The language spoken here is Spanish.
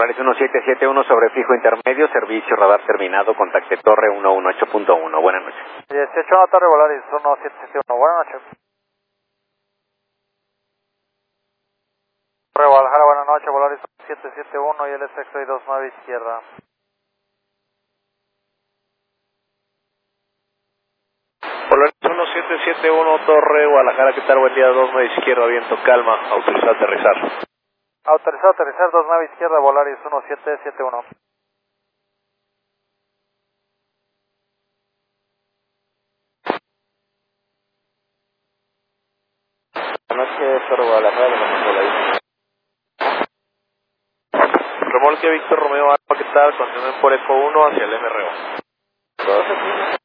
Polaris 1771 sobre fijo intermedio, servicio radar terminado, contacte torre 118.1. Buenas noches. 18 Torre Volaris 1771, buenas noches. Torre Guadalajara, buenas noches, Volaris 771 y LS629 izquierda. Polaris 1771, Torre Guadalajara, ¿qué tal? Buen día, 29 izquierda, viento, calma, autorizado a aterrizar. Autorizado a aterrizar, 29 izquierda, Volaris 1771. Buenas noches, Torre Guadalajara, remolque Víctor Romeo Alfa, ¿qué tal? Continúen por ECO 1 hacia el MRO.